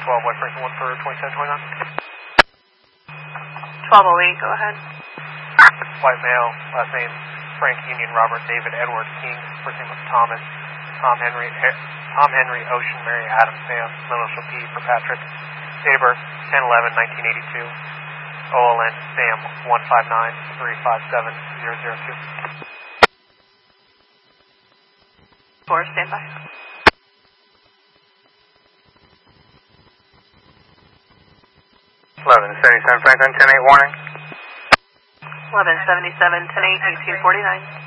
West Franklin 1 for 2729. 1208, go ahead. White male, last name Frank Union Robert David Edward King, first name was Thomas, Tom Henry Ocean Mary Adam Sam, middle initial P for Patrick, date of birth 10/11/1982, OLN Sam 159357002. 4, stand by. (1177) Franklin 10-8 warning. 1177, 10-8, 1849.